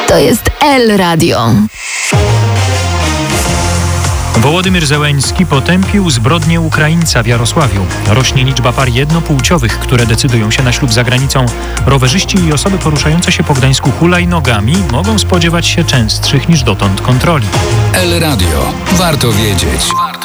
To jest L Radio. Wołodymyr Zełenski potępił zbrodnię Ukraińca w Jarosławiu. Rośnie liczba par jednopłciowych, które decydują się na ślub za granicą. Rowerzyści i osoby poruszające się po Gdańsku hulajnogami mogą spodziewać się częstszych niż dotąd kontroli. L Radio. Warto wiedzieć.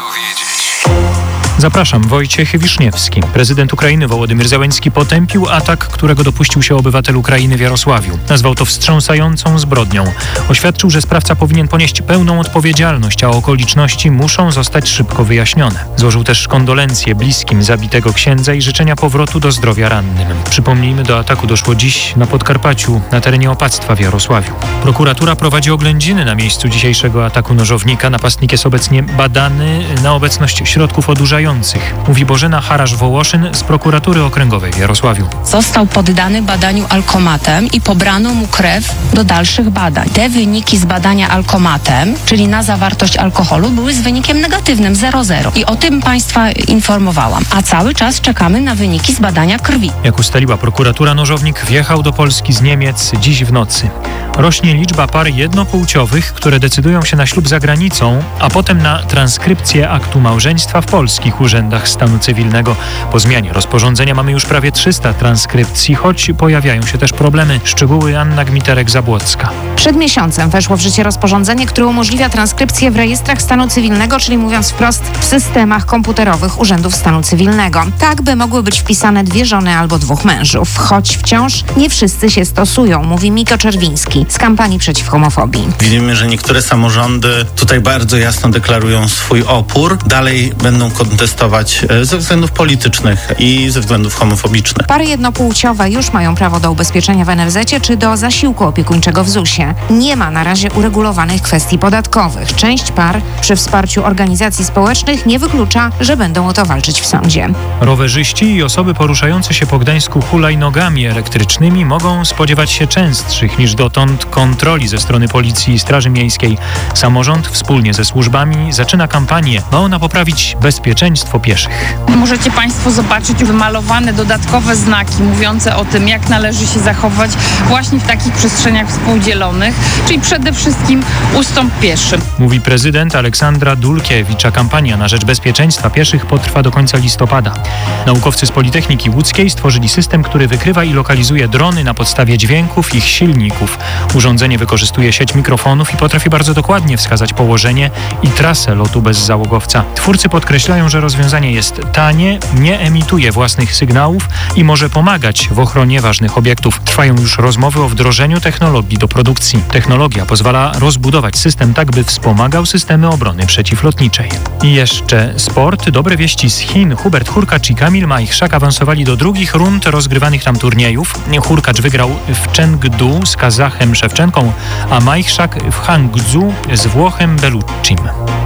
Zapraszam, Wojciech Wiszniewski. Prezydent Ukrainy Wołodymyr Zełenski potępił atak, którego dopuścił się obywatel Ukrainy w Jarosławiu. Nazwał to wstrząsającą zbrodnią. Oświadczył, że sprawca powinien ponieść pełną odpowiedzialność, a okoliczności muszą zostać szybko wyjaśnione. Złożył też kondolencje bliskim zabitego księdza i życzenia powrotu do zdrowia rannym. Przypomnijmy, do ataku doszło dziś na Podkarpaciu, na terenie opactwa w Jarosławiu. Prokuratura prowadzi oględziny na miejscu dzisiejszego ataku nożownika. Napastnik jest obecnie badany na obecność środków odurzających. Mówi Bożena Harasz-Wołoszyn z prokuratury okręgowej w Jarosławiu. Został poddany badaniu alkomatem i pobrano mu krew do dalszych badań. Te wyniki z badania alkomatem, czyli na zawartość alkoholu, były z wynikiem negatywnym 0,0. I o tym Państwa informowałam. A cały czas czekamy na wyniki z badania krwi. Jak ustaliła prokuratura, nożownik wjechał do Polski z Niemiec dziś w nocy. Rośnie liczba par jednopłciowych, które decydują się na ślub za granicą, a potem na transkrypcję aktu małżeństwa w polskich urzędach stanu cywilnego. Po zmianie rozporządzenia mamy już prawie 300 transkrypcji, choć pojawiają się też problemy. Szczegóły Anna Gmiterek-Zabłocka. Przed miesiącem weszło w życie rozporządzenie, które umożliwia transkrypcję w rejestrach stanu cywilnego, czyli mówiąc wprost, w systemach komputerowych urzędów stanu cywilnego. Tak, by mogły być wpisane 2 żony albo 2 mężów. Choć wciąż nie wszyscy się stosują, mówi Miko Czerwiński z kampanii przeciw homofobii. Widzimy, że niektóre samorządy tutaj bardzo jasno deklarują swój opór. Dalej będą kontestować ze względów politycznych i ze względów homofobicznych. Pary jednopłciowe już mają prawo do ubezpieczenia w NFZ-cie czy do zasiłku opiekuńczego w ZUS-ie. Nie ma na razie uregulowanych kwestii podatkowych. Część par przy wsparciu organizacji społecznych nie wyklucza, że będą o to walczyć w sądzie. Rowerzyści i osoby poruszające się po Gdańsku hulajnogami elektrycznymi mogą spodziewać się częstszych niż dotąd kontroli ze strony Policji i Straży Miejskiej. Samorząd wspólnie ze służbami zaczyna kampanię. Ma ona poprawić bezpieczeństwo pieszych. Możecie Państwo zobaczyć wymalowane dodatkowe znaki mówiące o tym, jak należy się zachować właśnie w takich przestrzeniach współdzielonych, czyli przede wszystkim ustąp pieszym. Mówi prezydent Aleksandra Dulkiewicz, a kampania na rzecz bezpieczeństwa pieszych potrwa do końca listopada. Naukowcy z Politechniki Łódzkiej stworzyli system, który wykrywa i lokalizuje drony na podstawie dźwięków ich silników. Urządzenie wykorzystuje sieć mikrofonów i potrafi bardzo dokładnie wskazać położenie i trasę lotu bezzałogowca. Twórcy podkreślają, że rozwiązanie jest tanie, nie emituje własnych sygnałów i może pomagać w ochronie ważnych obiektów. Trwają już rozmowy o wdrożeniu technologii do produkcji. Technologia pozwala rozbudować system tak, by wspomagał systemy obrony przeciwlotniczej. I jeszcze sport. Dobre wieści z Chin. Hubert Hurkacz i Kamil Majchrzak awansowali do drugich rund rozgrywanych tam turniejów. Hurkacz wygrał w Chengdu z Kazachem Szewczenką, a Majchrzak w Hangzhou z Włochem Belluccim.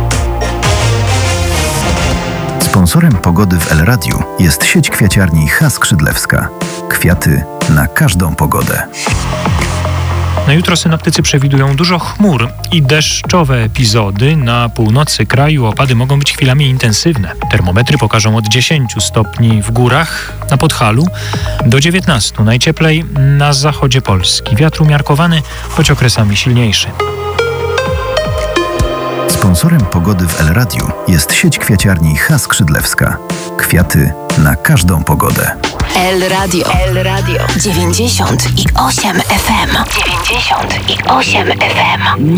Sponsorem pogody w L Radiu jest sieć kwiaciarni H. Skrzydlewska. Kwiaty na każdą pogodę. Na jutro synoptycy przewidują dużo chmur i deszczowe epizody. Na północy kraju opady mogą być chwilami intensywne. Termometry pokażą od 10 stopni w górach, na Podhalu, do 19. Najcieplej na zachodzie Polski. Wiatr umiarkowany, choć okresami silniejszy. Sponsorem pogody w L Radiu jest sieć kwiaciarni H. Skrzydlewska. Kwiaty na każdą pogodę. L Radio. L Radio. 98 FM. 98 FM.